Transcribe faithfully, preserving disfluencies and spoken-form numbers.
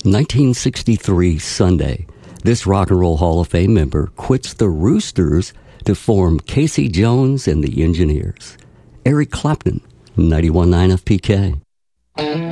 nineteen sixty-three Sunday, this Rock and Roll Hall of Fame member quits the Roosters to form Casey Jones and the Engineers. Eric Clapton, ninety-one point nine F P K.